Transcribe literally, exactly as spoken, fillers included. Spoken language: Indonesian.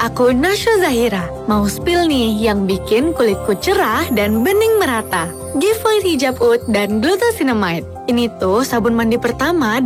aku Nasya Zahira. Mau spill nih yang bikin kulitku cerah dan bening merata. Giveaway hijab oud dan glucosinamide. Ini tuh sabun mandi pertama